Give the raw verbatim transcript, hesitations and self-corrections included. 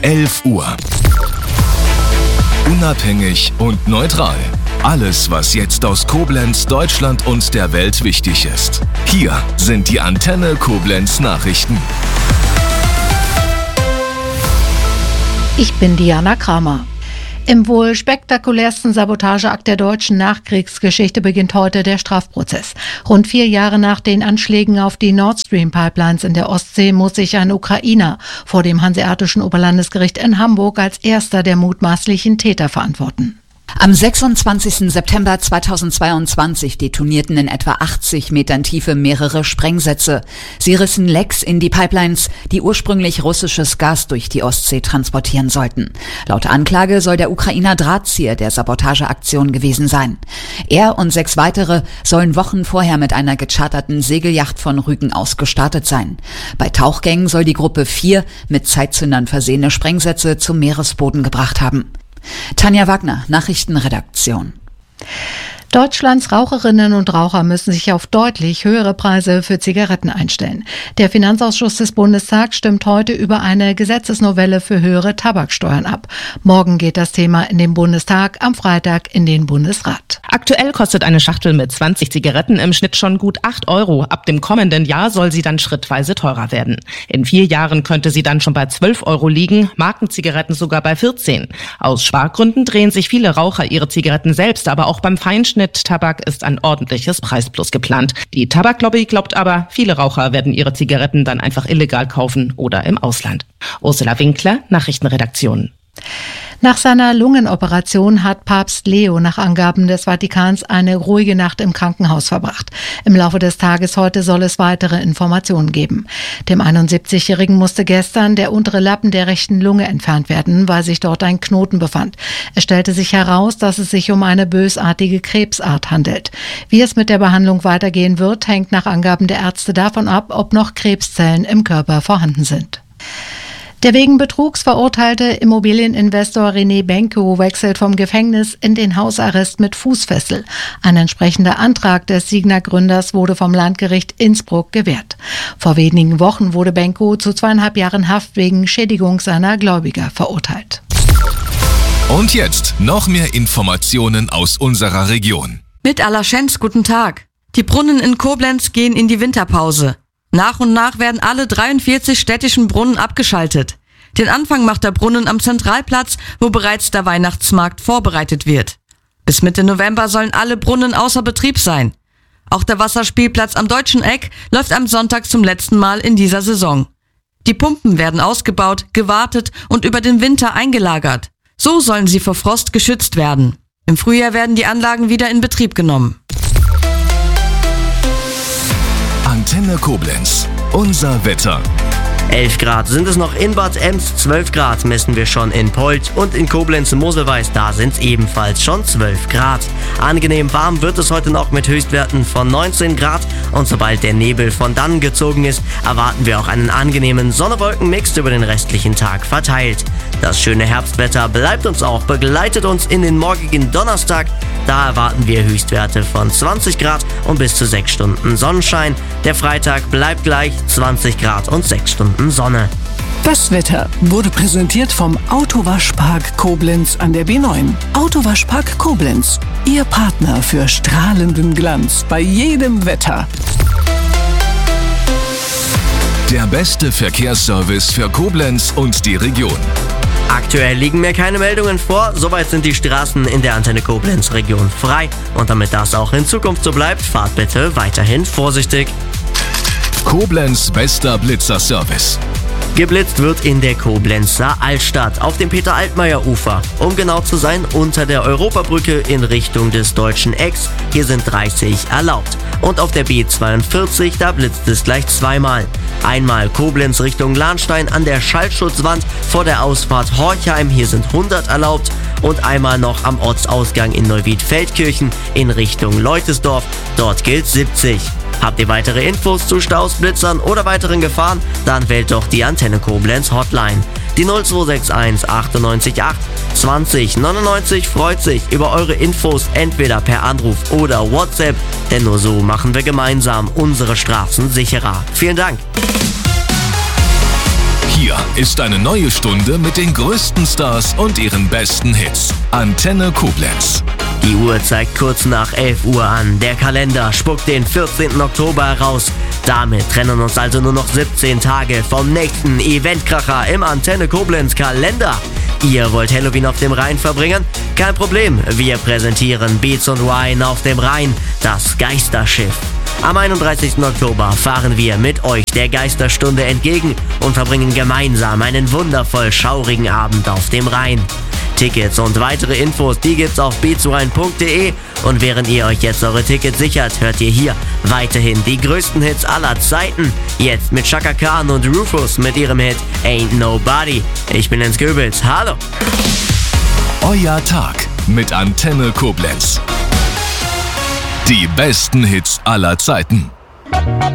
elf Uhr. Unabhängig und neutral. Alles, was jetzt aus Koblenz, Deutschland und der Welt wichtig ist. Hier sind die Antenne Koblenz Nachrichten. Ich bin Diana Kramer. Im wohl spektakulärsten Sabotageakt der deutschen Nachkriegsgeschichte beginnt heute der Strafprozess. Rund vier Jahre nach den Anschlägen auf die Nord Stream Pipelines in der Ostsee muss sich ein Ukrainer vor dem Hanseatischen Oberlandesgericht in Hamburg als erster der mutmaßlichen Täter verantworten. Am sechsundzwanzigsten September zweitausendzweiundzwanzig detonierten in etwa achtzig Metern Tiefe mehrere Sprengsätze. Sie rissen Lecks in die Pipelines, die ursprünglich russisches Gas durch die Ostsee transportieren sollten. Laut Anklage soll der Ukrainer Drahtzieher der Sabotageaktion gewesen sein. Er und sechs weitere sollen Wochen vorher mit einer gecharterten Segelyacht von Rügen aus gestartet sein. Bei Tauchgängen soll die Gruppe vier mit Zeitzündern versehene Sprengsätze zum Meeresboden gebracht haben. Tanja Wagner, Nachrichtenredaktion. Deutschlands Raucherinnen und Raucher müssen sich auf deutlich höhere Preise für Zigaretten einstellen. Der Finanzausschuss des Bundestags stimmt heute über eine Gesetzesnovelle für höhere Tabaksteuern ab. Morgen geht das Thema in den Bundestag, am Freitag in den Bundesrat. Aktuell kostet eine Schachtel mit zwanzig Zigaretten im Schnitt schon gut acht Euro. Ab dem kommenden Jahr soll sie dann schrittweise teurer werden. In vier Jahren könnte sie dann schon bei zwölf Euro liegen, Markenzigaretten sogar bei vierzehn. Aus Spargründen drehen sich viele Raucher ihre Zigaretten selbst, aber auch beim Feinschnitt Tabak ist ein ordentliches Preisplus geplant. Die Tabaklobby glaubt aber, viele Raucher werden ihre Zigaretten dann einfach illegal kaufen oder im Ausland. Ursula Winkler, Nachrichtenredaktion. Nach seiner Lungenoperation hat Papst Leo nach Angaben des Vatikans eine ruhige Nacht im Krankenhaus verbracht. Im Laufe des Tages heute soll es weitere Informationen geben. Dem einundsiebzigjährigen musste gestern der untere Lappen der rechten Lunge entfernt werden, weil sich dort ein Knoten befand. Es stellte sich heraus, dass es sich um eine bösartige Krebsart handelt. Wie es mit der Behandlung weitergehen wird, hängt nach Angaben der Ärzte davon ab, ob noch Krebszellen im Körper vorhanden sind. Der wegen Betrugs verurteilte Immobilieninvestor René Benko wechselt vom Gefängnis in den Hausarrest mit Fußfessel. Ein entsprechender Antrag des Signa-Gründers wurde vom Landgericht Innsbruck gewährt. Vor wenigen Wochen wurde Benko zu zweieinhalb Jahren Haft wegen Schädigung seiner Gläubiger verurteilt. Und jetzt noch mehr Informationen aus unserer Region. Mit Alaschenz, guten Tag. Die Brunnen in Koblenz gehen in die Winterpause. Nach und nach werden alle dreiundvierzig städtischen Brunnen abgeschaltet. Den Anfang macht der Brunnen am Zentralplatz, wo bereits der Weihnachtsmarkt vorbereitet wird. Bis Mitte November sollen alle Brunnen außer Betrieb sein. Auch der Wasserspielplatz am Deutschen Eck läuft am Sonntag zum letzten Mal in dieser Saison. Die Pumpen werden ausgebaut, gewartet und über den Winter eingelagert. So sollen sie vor Frost geschützt werden. Im Frühjahr werden die Anlagen wieder in Betrieb genommen. Antenne Koblenz. Unser Wetter. elf Grad sind es noch in Bad Ems, zwölf Grad messen wir schon in Polt und in Koblenz-Moselweiß, da sind es ebenfalls schon zwölf Grad. Angenehm warm wird es heute noch mit Höchstwerten von neunzehn Grad und sobald der Nebel von dann gezogen ist, erwarten wir auch einen angenehmen Sonne-Wolken-Mix über den restlichen Tag verteilt. Das schöne Herbstwetter bleibt uns auch, begleitet uns in den morgigen Donnerstag. Da erwarten wir Höchstwerte von zwanzig Grad und bis zu sechs Stunden Sonnenschein. Der Freitag bleibt gleich, zwanzig Grad und sechs Stunden Sonne. Das Wetter wurde präsentiert vom Autowaschpark Koblenz an der B neun. Autowaschpark Koblenz, Ihr Partner für strahlenden Glanz bei jedem Wetter. Der beste Verkehrsservice für Koblenz und die Region. Aktuell liegen mir keine Meldungen vor, soweit sind die Straßen in der Antenne Koblenz Region frei. Und damit das auch in Zukunft so bleibt, fahrt bitte weiterhin vorsichtig. Koblenz bester Blitzerservice. Geblitzt wird in der Koblenzer Altstadt auf dem Peter-Altmaier-Ufer. Um genau zu sein, unter der Europabrücke in Richtung des Deutschen Ecks. Hier sind dreißig erlaubt. Und auf der B zweiundvierzig, da blitzt es gleich zweimal. Einmal Koblenz Richtung Lahnstein an der Schallschutzwand vor der Ausfahrt Horchheim, hier sind hundert erlaubt. Und einmal noch am Ortsausgang in Neuwied-Feldkirchen in Richtung Leutesdorf, dort gilt siebzig. Habt ihr weitere Infos zu Staus, Blitzern oder weiteren Gefahren? Dann wählt doch die Antenne Koblenz Hotline. Die null zwei sechs eins achtundneunzig acht zwanzig neunundneunzig freut sich über eure Infos entweder per Anruf oder WhatsApp, denn nur so machen wir gemeinsam unsere Straßen sicherer. Vielen Dank. Hier ist eine neue Stunde mit den größten Stars und ihren besten Hits. Antenne Koblenz. Die Uhr zeigt kurz nach elf Uhr an. Der Kalender spuckt den vierzehnten Oktober heraus. Damit trennen uns also nur noch siebzehn Tage vom nächsten Eventkracher im Antenne Koblenz Kalender. Ihr wollt Halloween auf dem Rhein verbringen? Kein Problem, wir präsentieren Beats und Wine auf dem Rhein, das Geisterschiff. Am einunddreißigsten Oktober fahren wir mit euch der Geisterstunde entgegen und verbringen gemeinsam einen wundervoll schaurigen Abend auf dem Rhein. Tickets und weitere Infos, die gibt's auf beatswine punkt de, und während ihr euch jetzt eure Tickets sichert, hört ihr hier weiterhin die größten Hits aller Zeiten. Jetzt mit Chaka Khan und Rufus mit ihrem Hit Ain't Nobody. Ich bin Jens Goebbels, hallo! Euer Tag mit Antenne Koblenz. Die besten Hits aller Zeiten.